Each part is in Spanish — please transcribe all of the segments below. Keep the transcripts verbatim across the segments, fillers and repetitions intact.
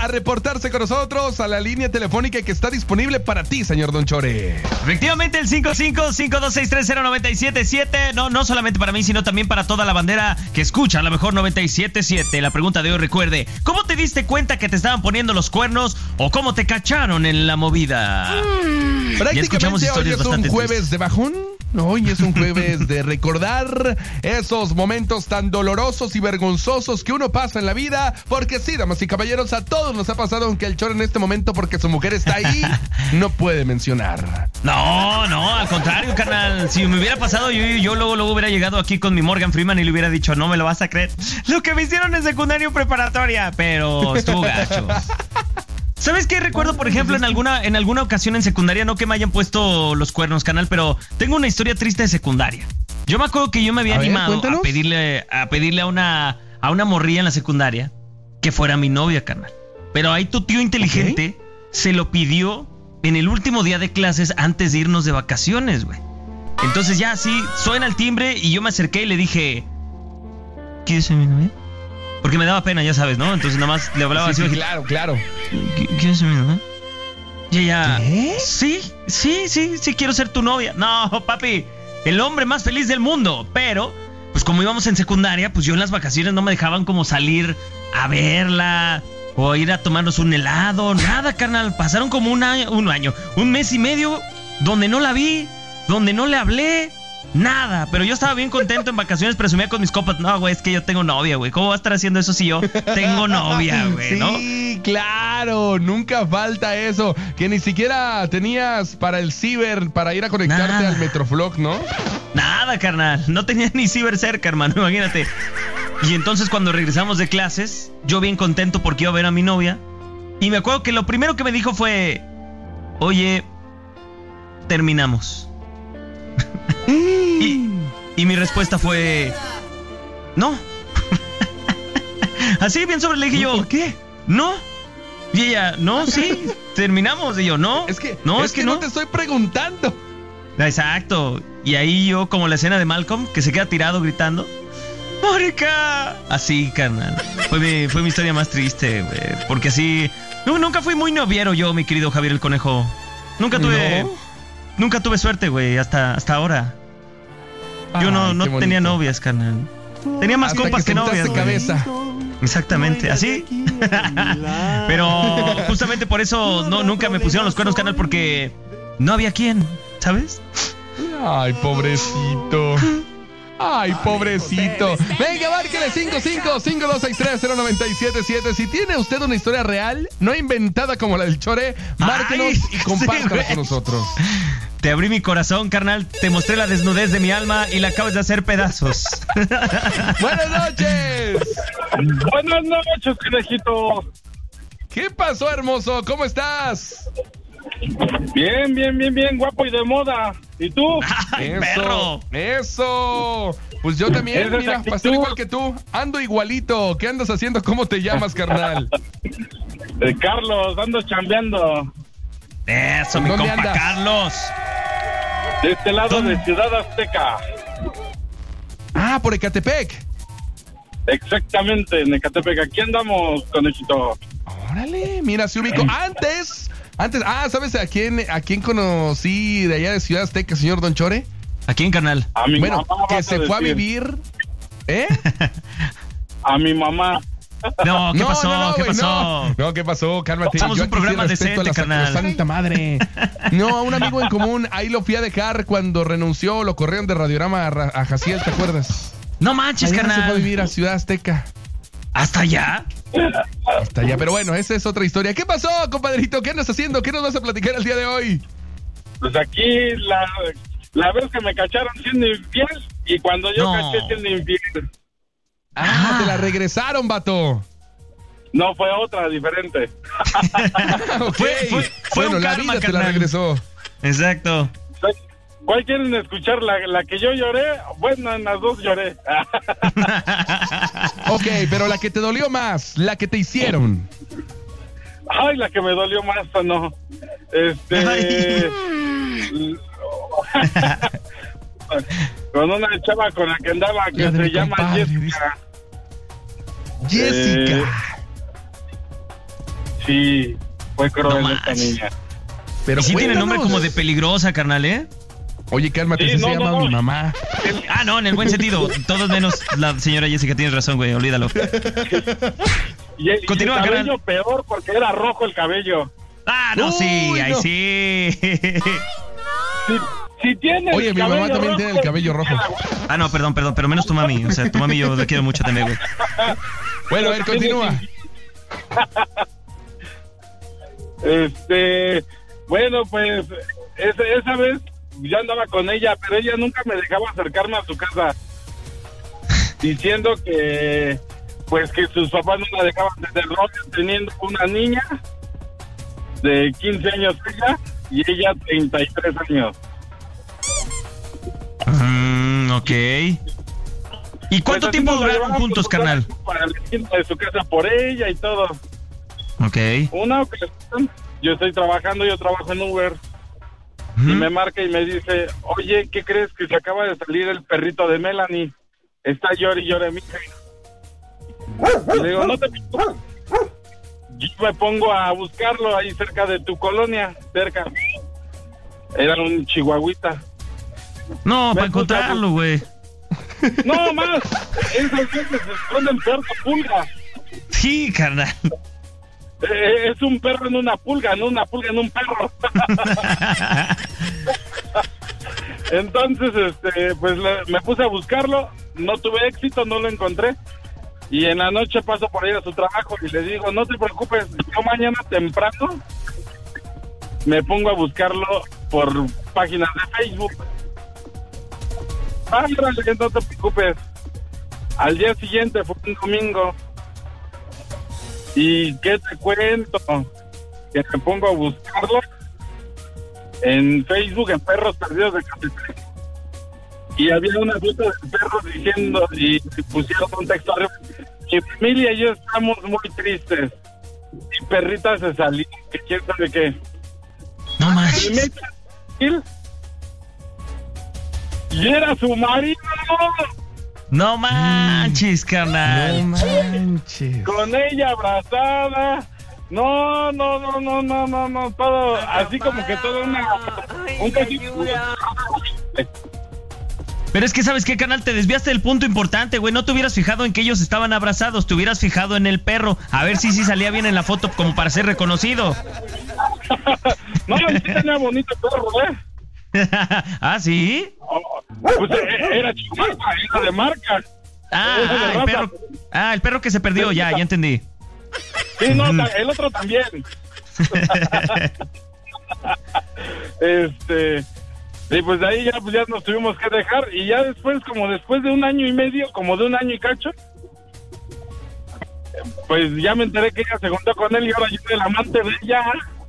a reportarse con nosotros a la línea telefónica que está disponible para ti, señor Don Chore. Efectivamente, el cinco cinco cinco dos seis tres cero nueve siete siete. No, no solamente para mí, sino también para toda la bandera que escucha a la mejor noventa y siete punto siete. La pregunta de hoy, recuerde, ¿cómo te diste cuenta que te estaban poniendo los cuernos o cómo te cacharon en la movida? Mm, prácticamente hoy es un jueves tristes. de bajón. Hoy es un jueves de recordar esos momentos tan dolorosos y vergonzosos que uno pasa en la vida, porque sí, damas y caballeros, a todos nos ha pasado, aunque el Chore en este momento, porque su mujer está ahí, no puede mencionar. No, no, al contrario, carnal. Si me hubiera pasado, yo, yo luego, luego hubiera llegado aquí con mi Morgan Freeman y le hubiera dicho, no me lo vas a creer, lo que me hicieron en secundaria preparatoria, pero estuvo gacho. ¿Sabes qué? Recuerdo, por ejemplo, en alguna, en alguna ocasión en secundaria, no que me hayan puesto los cuernos, canal, pero tengo una historia triste de secundaria. Yo me acuerdo que yo me había a animado ver, a pedirle, a pedirle a una, a una morrilla en la secundaria que fuera mi novia, canal. Pero ahí tu tío inteligente okay. se lo pidió en el último día de clases antes de irnos de vacaciones, güey. Entonces ya así, suena el timbre y yo me acerqué y le dije, ¿quieres ser mi novia? Porque me daba pena, ya sabes, ¿no? Entonces nada más le hablaba sí, así. Sí, claro, claro. ¿Quieres ser mi novia? Y ella, ¿qué? Sí, sí, sí, sí quiero ser tu novia. No, papi, el hombre más feliz del mundo. Pero, pues como íbamos en secundaria, pues yo en las vacaciones no me dejaban como salir a verla o ir a tomarnos un helado. Nada, carnal. Pasaron como un año, un año, un mes y medio donde no la vi, donde no le hablé. Nada, pero yo estaba bien contento en vacaciones, presumía con mis copas. No, güey, es que yo tengo novia, güey. ¿Cómo va a estar haciendo eso si yo tengo novia, güey, no? Sí, claro, nunca falta eso. Que ni siquiera tenías para el ciber, para ir a conectarte Nada. al Metroflog, ¿no? Nada, carnal, no tenía ni ciber cerca, hermano, imagínate. Y entonces cuando regresamos de clases, yo bien contento porque iba a ver a mi novia. Y me acuerdo que lo primero que me dijo fue, oye, terminamos. Y, y mi respuesta fue no. Así bien sobre le dije yo, ¿por qué? No. Y ella, no, sí, terminamos. Y yo, no. Es que no, es, es que, que no. no te estoy preguntando. Exacto. Y ahí yo, como la escena de Malcolm, que se queda tirado gritando, ¡Mónica! Así, carnal. Fue mi, fue mi historia más triste, güey. Porque así, no, nunca fui muy noviero yo, mi querido Javier el Conejo. Nunca tuve... ¿No? Nunca tuve suerte, güey, hasta, hasta ahora. Yo Ay, no, no tenía novias, carnal. Tenía más hasta compas que, que novias, cabeza. Exactamente, así. Pero justamente por eso no, nunca me pusieron los cuernos, carnal, porque no había quien, ¿sabes? Ay, pobrecito. Ay, pobrecito. Venga, márquele cinco cinco cinco dos seis tres cero nueve siete siete. Si tiene usted una historia real, no inventada como la del Chore, márquenos Ay, y compártala sí, con nosotros. Te abrí mi corazón, carnal. Te mostré la desnudez de mi alma y la acabas de hacer pedazos. Buenas noches. Buenas noches, conejito. ¿Qué pasó, hermoso? ¿Cómo estás? Bien, bien, bien, bien, guapo y de moda. ¿Y tú? ¡Ay, eso, perro! ¡Eso! Pues yo también, mira, pastor igual que tú. Ando igualito. ¿Qué andas haciendo? ¿Cómo te llamas, carnal? Eh, Carlos, ando chambeando. Eso, mi compa andas? Carlos. De este lado ¿Dónde? de Ciudad Azteca. Ah, por Ecatepec. Exactamente, en Ecatepec. Aquí andamos, conejito. Órale, mira, se ubicó. Antes... Antes, ah, ¿sabes a quién, a quién conocí de allá de Ciudad Azteca, señor Don Chore? ¿A quién, carnal? A mi bueno, mamá. que se a fue a vivir, ¿eh? A mi mamá. No, ¿qué no, pasó? No, no, ¿Qué wey, pasó? No. no, ¿qué pasó? Cálmate. Somos Yo un programa decente, la carnal. Santa madre. No, a un amigo en común, ahí lo fui a dejar cuando renunció, lo corrieron de Radiorama a, a Jaciel, ¿te acuerdas? No manches, allá carnal. se fue a vivir a Ciudad Azteca. ¿Hasta allá? Hasta allá, pero bueno, esa es otra historia. ¿Qué pasó, compadrito? ¿Qué andas haciendo? ¿Qué nos vas a platicar el día de hoy? Pues aquí la, la vez que me cacharon siendo infiel y cuando yo no. caché siendo infiel. Ah, ah, te la regresaron, vato. No, fue otra, diferente. Ok, fue, fue, fue bueno, un la karma, vida te carnal. la regresó. Exacto. ¿Cuál quieren escuchar? ¿La, la que yo lloré? Bueno, en las dos lloré. Ok, pero la que te dolió más, la que te hicieron. Ay, la que me dolió más, no. Este... con una chava con la que andaba que se llama compadre, Jessica. Jessica. Eh, Sí, fue cruel No esta más. niña. Pero Y sí tiene nombre cuéntanos. como de peligrosa, carnal, ¿eh? Oye, cálmate, Sí, así no, se no, llama no. mi mamá. Ah, no, en el buen sentido. Todos menos la señora Jessica, tienes razón, güey, olvídalo. Y el, Continúa, y el cabello carnal. peor porque era rojo el cabello. Ah, no, Uy, sí, ahí no. sí. Si, si tiene Oye, el mi mamá cabello también rojo, tiene el cabello rojo. Ah, no, perdón, perdón, pero menos tu mami. O sea, tu mami yo la quiero mucho también, güey. Bueno, a ver, continúa. Este, bueno, pues esa, esa vez yo andaba con ella, pero ella nunca me dejaba acercarme a su casa, diciendo que, pues que sus papás no la dejaban tener novio, teniendo una niña de quince años ella y ella treinta y tres años. Mm, ok. ¿Y cuánto Pues así tiempo nos la duraron llevamos juntos, carnal? Para la esquina de su casa por ella y todo. Ok. Una ocasión, yo estoy trabajando, yo trabajo en Uber. Y Ujú. me marca y me dice, oye, ¿qué crees? Que se acaba de salir el perrito de Melanie. Está llore y llore, mija. Y le digo, no te preocupes. Yo me pongo a buscarlo ahí cerca de tu colonia, cerca. Era un chihuahuita. No, Me para puse a encontrarlo, güey. No más, esas veces se esconden perros pulga. Sí, carnal. Eh, es un perro en una pulga, no una pulga en un perro. Entonces, este, pues le- me puse a buscarlo, no tuve éxito, no lo encontré. Y en la noche paso por ahí a su trabajo y le digo, no te preocupes, yo mañana temprano me pongo a buscarlo por páginas de Facebook. Ah, órale, no te preocupes. Al día siguiente fue un domingo. ¿Y qué te cuento? Que me pongo a buscarlo en Facebook, en Perros Perdidos de Catepec. Y había una foto de perros diciendo, y pusieron un texto arriba, mi familia y yo estamos muy tristes. Mi perrita se salió, que quién sabe qué. No Y manches. me echa él, y era su marido, No manches, No carnal. manches. con ella abrazada. No, no, no, no, no, no, no, todo, así como que todo una... un poquito... Pero es que, ¿sabes qué, carnal? Te desviaste del punto importante, güey. No te hubieras fijado en que ellos estaban abrazados. Te hubieras fijado en el perro. A ver si sí salía bien en la foto como para ser reconocido. No, sí tenía bonito perro, ¿eh? ¿Ah, sí? Pues eh, era chihuahua, era de marca. Ah, Ese de ah, el raza. perro. Ah, el perro que se perdió. Ya, ya entendí. Sí, no, ta- el otro también. Este... Y pues de ahí ya, pues ya nos tuvimos que dejar. Y ya después, como después de un año y medio, como de un año y cacho, pues ya me enteré que ella se juntó con él y ahora yo soy el amante de ella.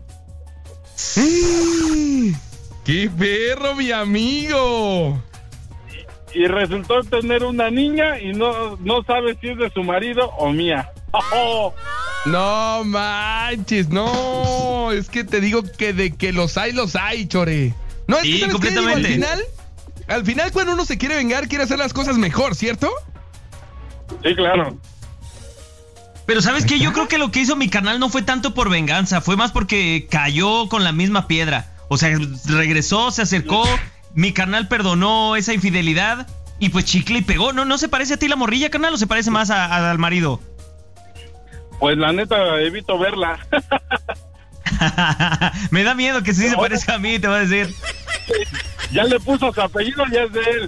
¡Qué perro, mi amigo! Y resultó tener una niña y no, no sabe si es de su marido o mía. Oh, No manches, no. Es que te digo que de que los hay, los hay, chore. No, es Sí, que ¿sabes qué? Digo, al completamente. final, al final cuando uno se quiere vengar, quiere hacer las cosas mejor, ¿cierto? sí, claro. Pero ¿sabes qué? Yo creo que lo que hizo mi carnal no fue tanto por venganza. Fue más porque cayó con la misma piedra. O sea, regresó, se acercó. Mi carnal perdonó esa infidelidad. Y pues chicle y pegó. ¿No, no se parece a ti la morrilla, carnal? ¿O se parece más a- a- al marido? Pues la neta, evito verla. Me da miedo que sí se parezca a mí, te voy a decir. Ya le puso su apellido, ya es de él.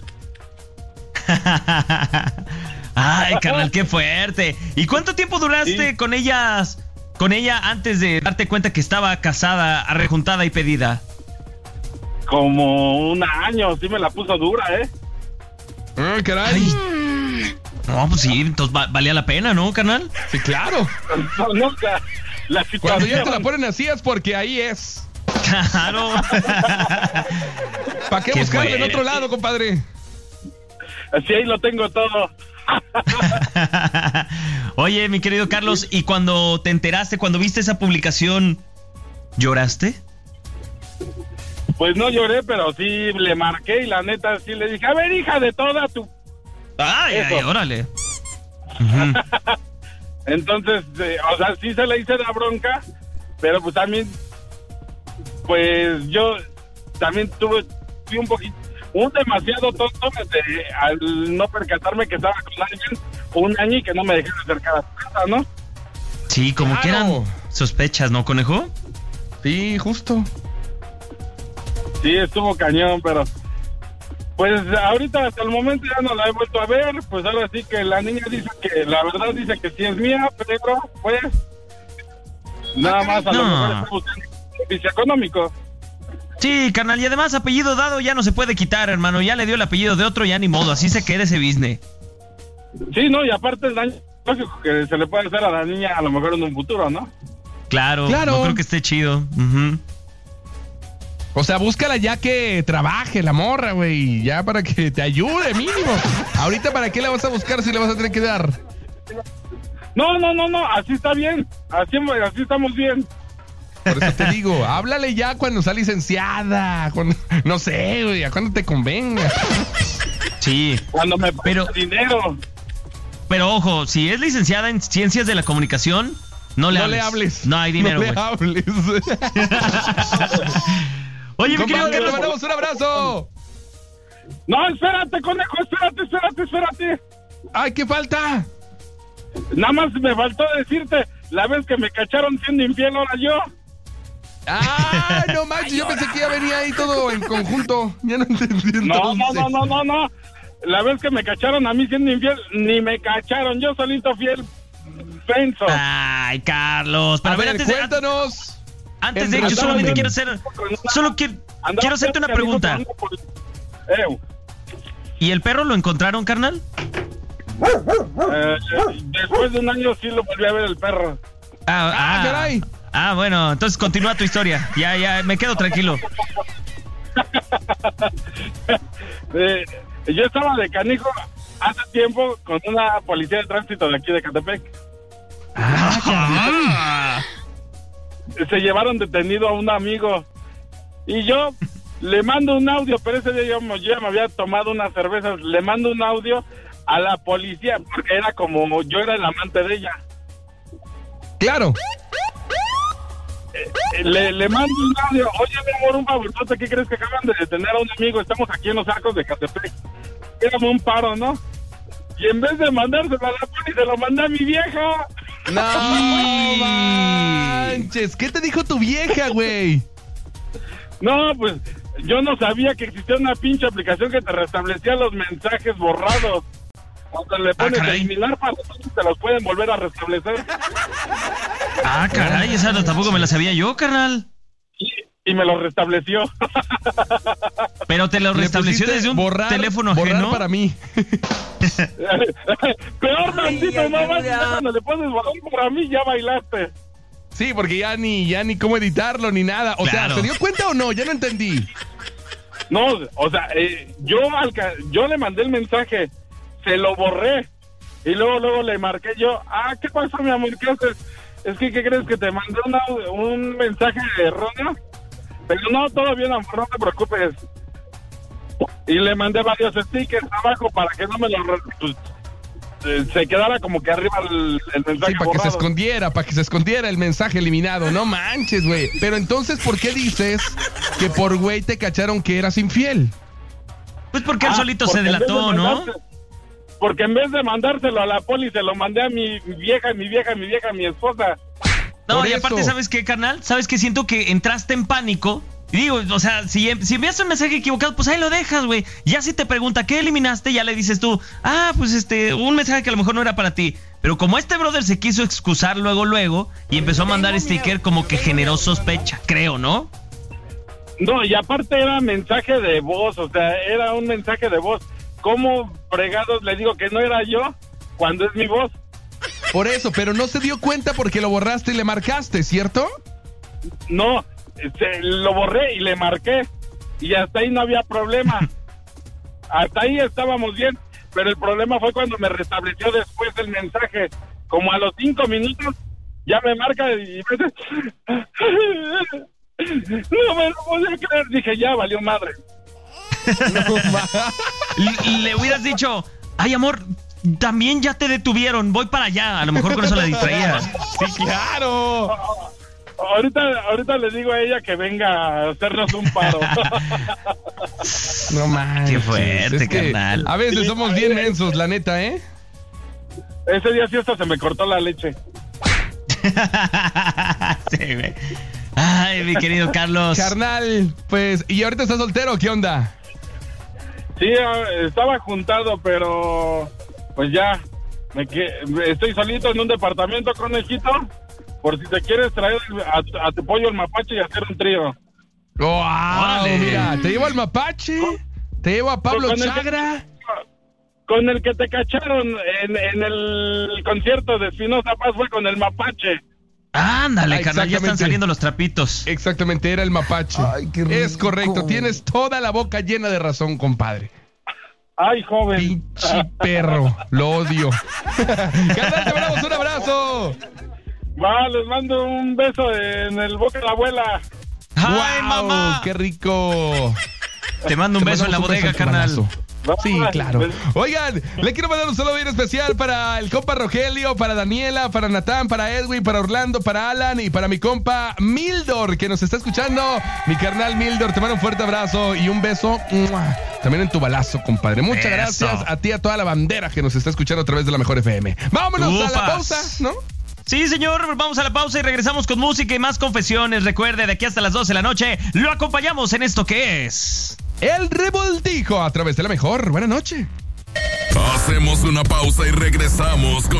Ay, carnal, qué fuerte. ¿Y cuánto tiempo duraste Sí. con ellas, con ella antes de darte cuenta que estaba casada, arrejuntada y pedida? Como un año, sí me la puso dura, ¿eh? Ah, caray. Ay. No, pues sí, entonces va- valía la pena, ¿no, carnal? Sí, claro. No, no, la, la Cuando ya te la situación. ponen así es porque ahí es. Claro. ¿Para qué, Qué buscarlo en fuerte. otro lado, compadre? Así ahí lo tengo todo. Oye, mi querido Carlos, ¿y cuando te enteraste, cuando viste esa publicación, lloraste? Pues no lloré, pero sí le marqué y la neta sí le dije, a ver, hija de toda tu... Ay, Eso. ay, órale. Ujú. Entonces, eh, o sea, sí se le hice la bronca, pero pues también, pues yo también tuve, fui un poquito, un demasiado tonto de, al no percatarme que estaba con alguien un año y que no me dejé acercar a su casa, ¿no? Sí, como claro. que eran sospechas, ¿no, conejo? Sí, justo. Sí, estuvo cañón, pero pues ahorita hasta el momento ya no la he vuelto a ver. Pues ahora sí que la niña dice que la verdad dice que sí es mía, pero pues nada más a no. lo mejor está buscando un servicio económico. Sí, carnal, y además apellido dado ya no se puede quitar, hermano. Ya le dio el apellido de otro, ya ni modo, así se queda ese business. Sí, no, y aparte el daño que se le puede hacer a la niña a lo mejor en un futuro, ¿no? Claro, claro. No creo que esté chido. Uh-huh. O sea, búscala ya que trabaje la morra, güey, ya para que te ayude mínimo. Ahorita, ¿para qué la vas a buscar si le vas a tener que dar? No, no, no, no, así está bien, así, así estamos bien. Por eso te digo, háblale ya cuando sea licenciada, cuando, no sé, güey, a cuando te convenga. Sí. Cuando me pero dinero. Pero ojo, si es licenciada en Ciencias de la Comunicación, no le, no hables. le hables. No hay dinero, güey. No le hables. Oye, mi querido, que te mandamos un abrazo. No, espérate, conejo, espérate, espérate, espérate. Ay, ¿qué falta? Nada más me faltó decirte, la vez que me cacharon siendo infiel, ahora yo. Ah, no manches, yo pensé que ya venía ahí todo en conjunto. Ya no entendí. No, no, no, no, no, no. La vez que me cacharon a mí siendo infiel, ni me cacharon, yo solito fiel. Penso. Ay, Carlos, pero a ver, antes cuéntanos. De, antes de hecho, solamente quiero hacer, solo quiero, quiero hacerte una pregunta. ¿Y el perro lo encontraron, carnal? Eh, después de un año sí lo volví a ver el perro. Ah, ah, caray. Ah, bueno, entonces continúa tu historia. Ya, ya, me quedo tranquilo. eh, yo estaba de canijo hace tiempo con una policía de tránsito de aquí de Catepec. Ah, Se llevaron detenido a un amigo y yo le mando un audio, pero ese día yo, yo ya me había tomado unas cervezas. Le mando un audio a la policía porque era como yo era el amante de ella. Claro. Eh, le, le mando un audio. Oye, mi amor, un favorzote, ¿qué crees que acaban de detener a un amigo? Estamos aquí en los Arcos de Catepec. Éramos un paro, ¿no? Y en vez de mandárselo a la poli, se lo mandé a mi vieja. No manches, ¿qué te dijo tu vieja, güey? No, pues yo no sabía que existía una pinche aplicación que te restablecía los mensajes borrados. Cuando le pones ah, eliminar para te los pueden volver a restablecer. Ah, caray, esa no, tampoco me la sabía yo, carnal. Y, y me lo restableció. Pero te lo restableció desde un borrar, teléfono ajeno. Borrar para mí. Peor maldito, no más. Cuando le pones borrar para mí, ya bailaste. Sí, porque ya ni, ya ni cómo editarlo ni nada. O claro. sea, ¿se dio cuenta o no? Ya no entendí. No, o sea, eh, yo, alca- yo le mandé el mensaje, se lo borré. Y luego, luego le marqué yo, ah, ¿qué pasó, mi amor? ¿Qué haces? Es que, ¿qué crees? Que te mandé una, un mensaje erróneo. Pero no, todo bien, amor, no te preocupes. Y le mandé varios stickers abajo para que no me lo... Pues, eh, se quedara como que arriba el, el mensaje sí, para que se escondiera, para que se escondiera el mensaje eliminado. No manches, güey. Pero entonces, ¿por qué dices que por güey te cacharon que eras infiel? Pues porque ah, él solito porque se delató, de ¿no? Porque en vez de mandárselo a la poli, se lo mandé a mi vieja, mi vieja, mi vieja, mi esposa. No, por y eso. aparte, ¿sabes qué, carnal? ¿Sabes qué? Siento que entraste en pánico. Y digo, o sea, si, si envías un mensaje equivocado, pues ahí lo dejas, güey. Ya si te pregunta qué eliminaste, ya le dices tú, ah, pues este, un mensaje que a lo mejor no era para ti. Pero como este brother se quiso excusar luego, luego, y empezó a mandar sticker, como que generó sospecha, creo, ¿no? No, y aparte era mensaje de voz, o sea, era un mensaje de voz. ¿Cómo fregados le digo que no era yo cuando es mi voz? Por eso, pero no se dio cuenta porque lo borraste y le marcaste, ¿cierto? No, se, lo borré y le marqué y hasta ahí no había problema. Hasta ahí estábamos bien, pero el problema fue cuando me restableció después el mensaje. Como a los cinco minutos ya me marca y me dice, no me lo podía creer. Dije, ya valió madre. No, le, le hubieras dicho, ay amor, también ya te detuvieron, voy para allá. A lo mejor con eso la distraía. Sí, claro. Ahorita, ahorita le digo a ella que venga a hacernos un paro. No manches. Qué fuerte, es que carnal. A veces somos bien mensos, la neta, ¿eh? Ese día sí hasta se me cortó la leche. Sí, güey. Ay, mi querido Carlos. Carnal, pues, ¿y ahorita estás soltero? ¿Qué onda? Sí, estaba juntado, pero pues ya, me que, estoy solito en un departamento, conejito, por si te quieres traer a, a tu pollo el mapache y hacer un trío. ¡Wow! Mira, te llevo al mapache, te llevo a Pablo con Chagra. El que, con el que te cacharon en, en el concierto de Espinosa Paz fue con el mapache. Ándale, carnal, ya están saliendo los trapitos. Exactamente, era el mapache. Ay, qué rico. Es correcto, tienes toda la boca llena de razón, compadre. Ay, joven. Pinche perro, lo odio. Carnal, te mandamos un abrazo. Va, les mando un beso en el boca de la abuela. ¡Ay, wow, mamá! ¡Qué rico! Te mando un te beso en la bodega, carnal. Sí, claro. Oigan, le quiero mandar un saludo bien especial para el compa Rogelio, para Daniela, para Natán, para Edwin, para Orlando, para Alan y para mi compa Mildor, que nos está escuchando. Mi carnal Mildor, te mando un fuerte abrazo y un beso también en tu balazo, compadre. Muchas Eso. gracias a ti, a toda la bandera que nos está escuchando a través de la Mejor F M. Vámonos Ufas. a la pausa, ¿no? Sí, señor, vamos a la pausa y regresamos con música y más confesiones. Recuerde, de aquí hasta las doce de la noche lo acompañamos en esto que es... El Revoltijo a través de la Mejor. Buenas noches. Hacemos una pausa y regresamos con